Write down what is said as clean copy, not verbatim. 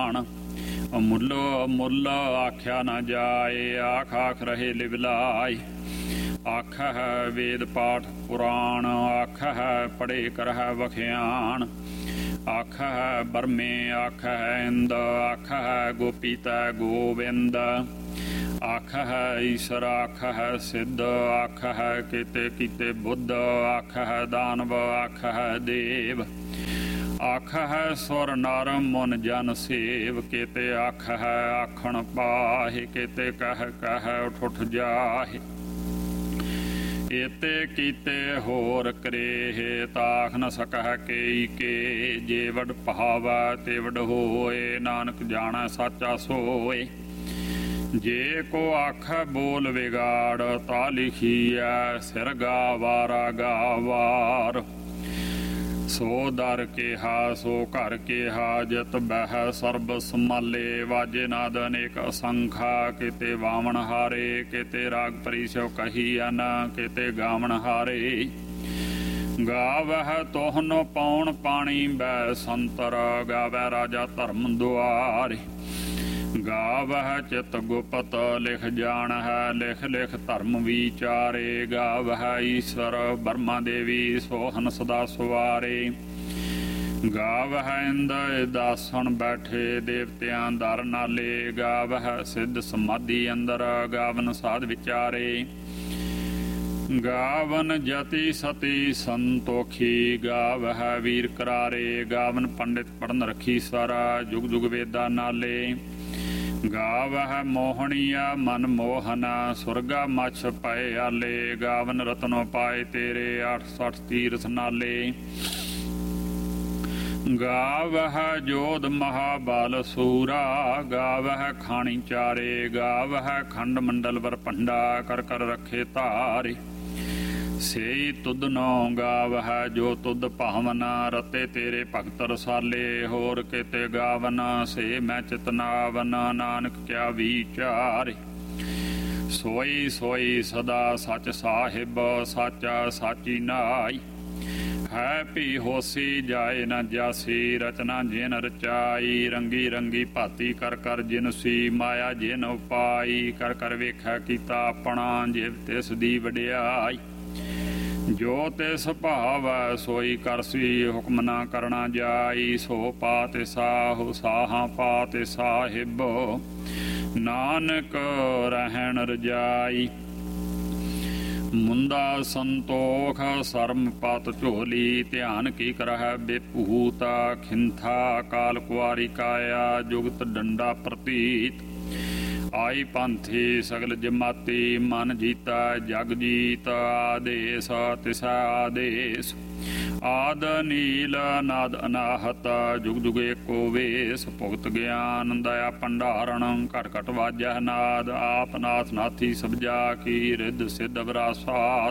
प्राण। मुल्लो मुल्ल आख्या न जाए, आख आख रहे लिवलाय। आख है वेद पाठ पुराण, आख है पढ़े करह वख्यान। आख है बरमे, आख है इंद, आख है गोपी तै गोविंद। आख है ईश्वर, आख है सिद्ध, आख है केते कीते बुद्ध। आख है दानव, आख है देव। आख है सुर नर मुन जन सेव। केते आख है आखण पाहे, केते कह कह उठ उठ जाहे। एते कीते होर करेह, ताख न सकह केई के। जे वड पहावा ते वड होए, नानक जाणै साचा सोए। जे को आख बोल विगाड़, ता लिखिया सिर गावारा गावार। सो दर केहा सो घर केहा, जित बह सर्ब समाले। वाजे नाद अनेक असंखा, केते वामन हारे। केते राग परिसो कहियन, केते गावण हारे। गावह तोहनो पौन पाणी बै संतर, गावै राजा धर्म दुआरे। गावह चित गुपत लिख जान है, लिख लिख धर्म विचारे। गावह ईश्वर ब्रह्मा देवी, सोहन सदा सवारे। गावह इंद दासन बैठे, देवतियां दर नाले। गावह सिद्ध समाधि अंदर, गावन साध विचारे। गावन जति सती संतोखी, गावह वीर करारे। गावन पंडित पढ़न रखी सारा, जुग जुग वेदा नाले। गावह मोहनिया मन मोहना, सुरगा मछ पए आले। गावन रतनो पाए तेरे, 860 तीरथ नाले। गावह जोध महाबल सूरा, गावह खाणी चारे। गावह खंड मंडल वर पंडा, कर कर रखे तारे। सेई तुदनो गावह जो तुद भावना, रते तेरे भगत रसाले। होर केते गावन से मैं चितनावन, नानक क्या विचारे। सोई सोई सदा सच साहिब, साचा साची नाई। है भी होसी जाए न जासी, रचना जिन रचाई। रंगी रंगी भाती कर कर जिनसी, माया जिन उपाई। कर कर वेखा कीता अपना, जिव तिस दी वडियाई। जो तिस भावै सोई करसी, हुक्म ना करना जाई। सो पाते साहु साहा पाते साहिब, नानक रहन रजाई। मुंदा संतोख सरम पत झोली, ध्यान की करह बेपूता। खिंथा काल कुआरी काया, जुगत डंडा प्रतीत। आई पंथी सगल जमाती, मन जीता जग जीत। आदेश तिसा आदेश, आद नील नाद अनाहत। जुग जुग एको वेश, भुगत ज्ञान दया भंडारण। घट घट वाजह नाद, आप नाथ नाथी सब जा की। रिद्ध सिद्ध विरासात,